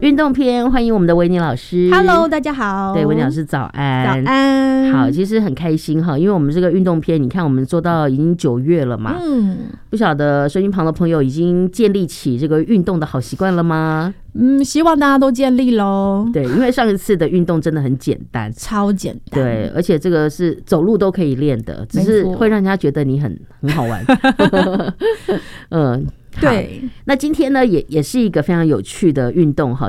运动篇，欢迎我们的维尼老师。 Hello， 大家好。 对，维尼老师早安。 早安。 好，其实很开心哈，因为我们这个运动篇，你看我们做到已经9月了嘛，不晓得收音旁的朋友已经建立起这个运动的好习惯了吗？ 希望大家都建立咯。 对，因为上一次的运动真的很简单， 超简单。 对，而且这个是走路都可以练的，只是会让人家觉得你很好玩。 对， 那今天呢也是一个非常有趣的运动哈。